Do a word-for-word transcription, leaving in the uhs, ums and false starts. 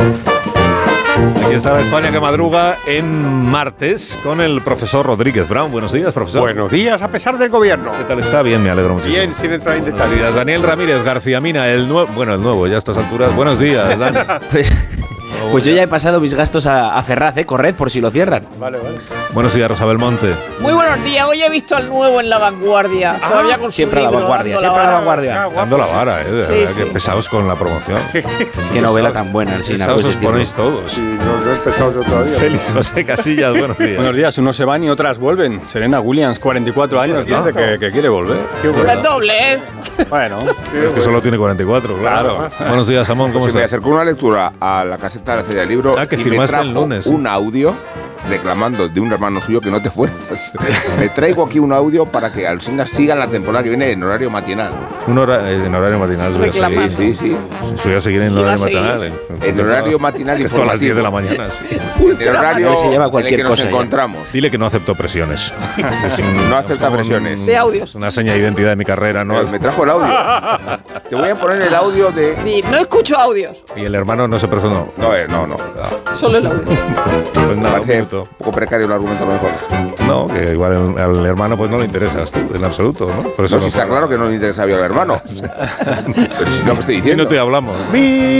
Aquí está la España que madruga en martes con el profesor Rodríguez Brown. Buenos días, profesor. Buenos días, a pesar del gobierno. ¿Qué tal está? Bien, me alegro muchísimo. Bien, sin entrar en Buenos detalles. días. Daniel Ramírez García Mina, el nuevo... Bueno, el nuevo, ya a estas alturas. Buenos días, Dani. Pues, pues yo ya he pasado mis gastos a, a Ferraz, ¿eh? Corred por si lo cierran. Vale, vale. Buenos días, Rosa Belmonte. Muy buenos días, hoy he visto al nuevo en La Vanguardia. Ah, Todavía con su Siempre a la libro, vanguardia, dando siempre a la vara. vanguardia. Ah, guapo. Dando la vara, ¿eh? De Sí, verdad, sí. que pesados con la promoción. Qué novela tan buena, el Sina. Pesados os ponéis todos. Sí, no, no he empezado yo todavía. Félix José Casillas, buenos días. Buenos días, unos se van y otras vuelven. Serena Williams, cuarenta y cuatro años, dice que, que quiere volver. Qué Pero bueno. es doble, ¿eh? Bueno, Es que solo tiene cuarenta y cuatro, claro. Claro. Buenos días, Samón, ¿cómo Se me estás? acercó una lectura a la caseta de la Feria del Libro Ah, que y me firmaste trajo el lunes. un audio reclamando de un hermano suyo que no te fueras. Me traigo aquí un audio para que Alsina siga la temporada que viene en horario matinal. Un hora, eh, en horario matinal. voy a seguir. Reclamando. Sí, sí. Voy a seguir en Sí, va a horario seguir. matinal. En, En horario matinal Esto a las diez de la informativo. mañana. Sí. En el horario Ahí se lleva en el cualquier que nos cosa ya. encontramos. Dile que no acepto presiones. Es un- No acepta como presiones. De audios. Una seña de identidad de mi carrera, ¿no? Eh, Me trajo el audio. Te voy a poner el audio de... Di, no escucho audios, Y el hermano no se personó. No, eh, no, no. solo el audio. Pues Me nada, un parece minuto. un poco precario el argumento a lo mejor. No, que igual el- al hermano pues no le interesas tú, en absoluto, ¿no? Por eso No, si está claro que no le interesa al hermano. Pero si no, ¿qué estoy Y diciendo? no te hablamos.